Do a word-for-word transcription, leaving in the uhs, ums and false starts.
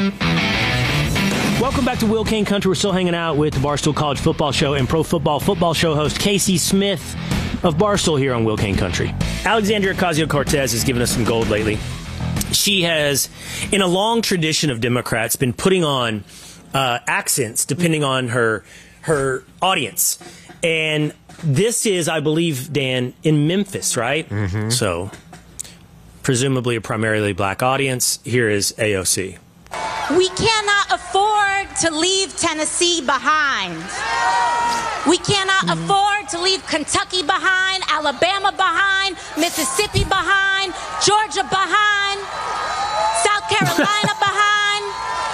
Welcome back to Will Cain Country. We're still hanging out with the Barstool College Football Show and Pro Football Football Show host Casey Smith of Barstool here on Will Cain Country. Alexandria Ocasio-Cortez has given us some gold lately. She has, in a long tradition of Democrats, been putting on uh, accents depending on her her audience. And this is, I believe, Dan, in Memphis, right? Mm-hmm. So, presumably a primarily black audience. Here is A O C. We cannot afford to leave Tennessee behind. We cannot mm-hmm. afford to leave Kentucky behind, Alabama behind, Mississippi behind, Georgia behind, South Carolina